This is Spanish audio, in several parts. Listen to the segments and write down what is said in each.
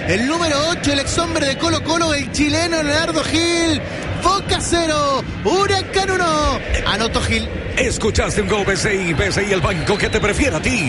el número 8, el ex hombre de Colo Colo, el chileno Leonardo Gil. Boca 0, Huracán 1. Anotó Gil. Escuchaste un gol BCI, BCI, el banco que te prefiere a ti.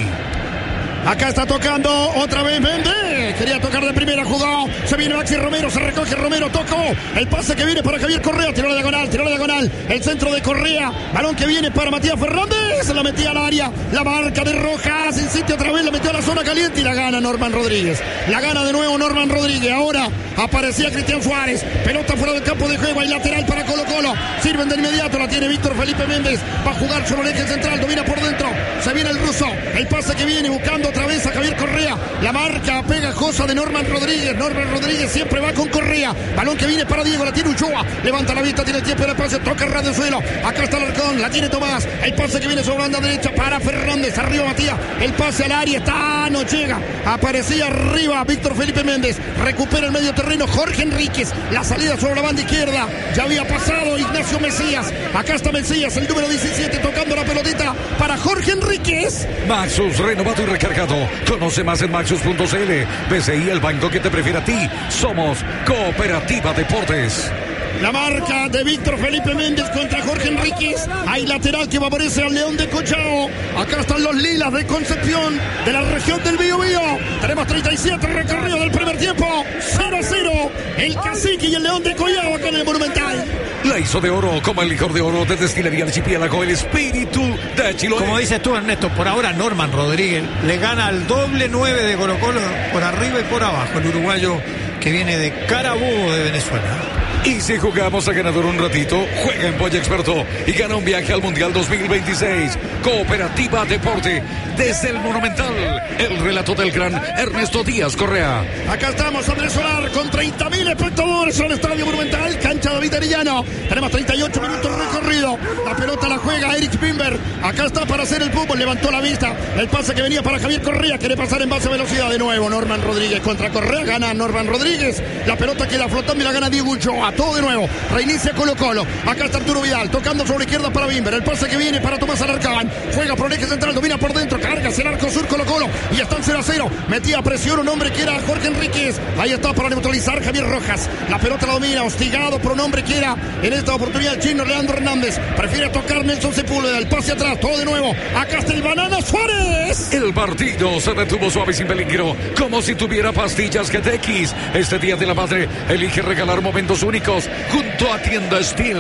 Acá está tocando otra vez Méndez. Quería tocar de primera, jugó. Se viene Maxi Romero, se recoge Romero, tocó. El pase que viene para Javier Correa. Tiró la diagonal. El centro de Correa. Balón que viene para Matías Fernández. La metía al área. La marca de Rojas. Insiste otra vez, la metió a la zona caliente y la gana Norman Rodríguez. La gana de nuevo Norman Rodríguez. Ahora aparecía Cristian Suárez. Pelota fuera del campo de juego. Hay lateral para Colo Colo. Sirven de inmediato. La tiene Víctor Felipe Méndez. Va a jugar sobre el eje central. Domina por dentro. Se viene el ruso. El pase que viene buscando otra vez a Javier Correa. La marca pegajosa de Norman Rodríguez. Norman Rodríguez siempre va con Correa. Balón que viene para Diego. La tiene Uchoa. Levanta la vista. Tiene el tiempo de pase. Toca ras del suelo. Acá está Alarcón. La tiene Tomás. El pase que viene sobre la banda derecha para Fernández. Arriba Matías. El pase al área. Está. No llega. Aparecía arriba Víctor Felipe Méndez. Recupera el medio terreno Jorge Enríquez. La salida sobre la banda izquierda. Ya había pasado Ignacio Mesías. Acá está Mesías. El número 17 tocando la pelotita para Jorge Enríquez. Maxus, renovado y recargado. Conoce más en Maxus.cl. BCI, el banco que te prefiere a ti. Somos Cooperativa Deportes. La marca de Víctor Felipe Méndez contra Jorge Enríquez. Hay lateral que favorece al León de Collao. Acá están los lilas de Concepción, de la región del Biobío. Tenemos 37 recorridos del primer tiempo. 0-0. El Cacique y el León de Collao acá en el Monumental. La hizo de oro como el licor de oro de Destilería Archipiélago, el espíritu de Chiloé. Como dices tú, Ernesto, por ahora Norman Rodríguez le gana al doble 9 de Colo Colo por arriba y por abajo. El uruguayo que viene de Carabobo de Venezuela. Y si jugamos a ganador un ratito, juega en Polla Experto y gana un viaje al Mundial 2026. Cooperativa Deporte, desde el Monumental. El relato del gran Ernesto Díaz Correa. Acá estamos, Andrés Solar, con 30.000 espectadores en el Estadio Monumental. Cancha David Arellano. Tenemos 38 minutos recorrido. La pelota la juega Eric Bimber. Acá está para hacer el fútbol. Levantó la vista. El pase que venía para Javier Correa. Quiere pasar en base a velocidad de nuevo. Norman Rodríguez contra Correa. Gana Norman Rodríguez. La pelota queda flotando y la gana Diego Uchoa. Todo de nuevo. Reinicia Colo Colo. Acá está Arturo Vidal. Tocando sobre izquierda para Bimber. El pase que viene para Tomás Alarcán. Juega por el eje central. Domina por dentro. Carga hacia el arco sur Colo Colo. Y están 0-0. Metía presión un hombre que era Jorge Enríquez. Ahí está para neutralizar Javier Rojas. La pelota la domina. Hostigado por un hombre que era en esta oportunidad el chino Leandro Hernández. Prefiere tocar Nelson Sepúlveda. El pase atrás. Todo de nuevo. Acá está el Banana Suárez. El partido se detuvo suave sin peligro. Como si tuviera pastillas GTX. Este Día de la Madre elige regalar momentos únicos junto a Tienda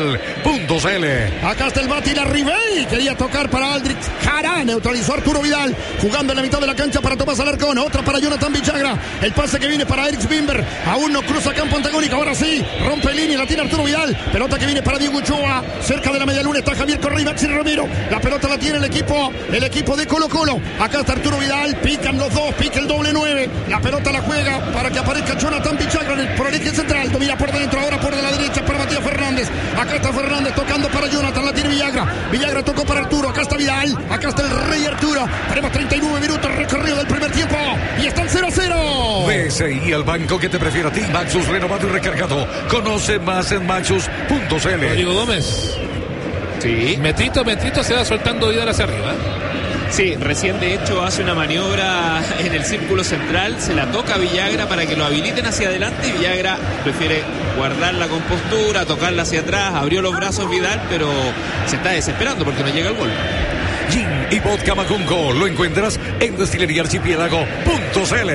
Steel.cl. Acá está el Bati la Ribey. Quería tocar para Aldrich Jara. Neutralizó Arturo Vidal. Jugando en la mitad de la cancha para Tomás Alarcón. Otra para Jonathan Villagra. El pase que viene para Eric Bimber. Aún no cruza campo antagónico. Ahora sí. Rompe línea. La tiene Arturo Vidal. Pelota que viene para Diego Uchoa. Cerca de la media luna está Javier Correa y Maxi Romero. La pelota la tiene el equipo de Colo Colo. Acá está Arturo Vidal. Pican los dos. Pica el doble 9. La pelota la juega para que aparezca Jonathan Villagra por el eje central. Domina por dentro. Ahora por de la derecha para Matías Fernández. Acá está Fernández tocando para Jonathan. La tiene Villagra. Villagra tocó para Arturo. Acá está Vidal. Acá está el Rey Arturo. Tenemos 39 minutos recorrido del primer tiempo. Y están 0-0. BCI, el banco que te prefiere a ti. Maxus, renovado y recargado. Conoce más en Maxus.cl. Rodrigo Gómez. Sí. Metrito se va soltando Vidal hacia arriba. Sí, recién de hecho hace una maniobra en el círculo central, se la toca a Villagra para que lo habiliten hacia adelante y Villagra prefiere guardar la compostura, tocarla hacia atrás, abrió los brazos Vidal, pero se está desesperando porque no llega el gol. Gin y vodka Macunco lo encuentras en Destilería Archipiélago.cl.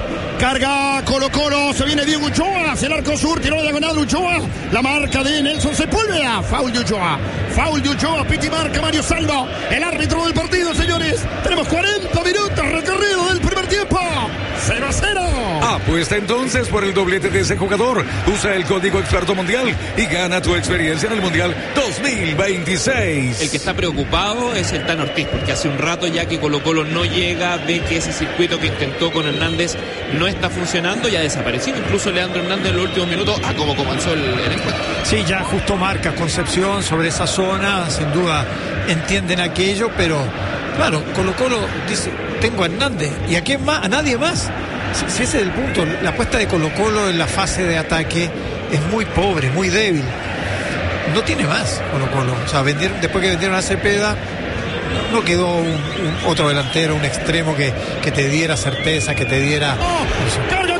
Carga Colo Colo, se viene Diego Uchoa hacia el arco sur, tiró la diagonal Uchoa, la marca de Nelson Sepúlveda, foul de Uchoa, piti marca Mario Salvo, el árbitro del partido, señores. Tenemos 40 minutos recorrido del primer tiempo, 0-0. Apuesta entonces por el doblete de ese jugador, usa el código Experto Mundial y gana tu experiencia en el Mundial 2026. El que está preocupado es el Tan Ortiz, porque hace un rato ya que Colo Colo no llega, ve que ese circuito que intentó con Hernández no está funcionando y ha desaparecido. Incluso Leandro Hernández en los últimos minutos, como comenzó el encuentro. Sí, ya justo marca Concepción sobre esa zona, sin duda entienden aquello, pero claro, Colo Colo dice, tengo a Hernández, ¿y a quién más? A nadie más. Si ese es el punto, la apuesta de Colo Colo en la fase de ataque es muy pobre, muy débil. No tiene más Colo Colo. O sea, después que vendieron a Cepeda, no quedó otro delantero, un extremo que te diera certeza, que te diera... Carga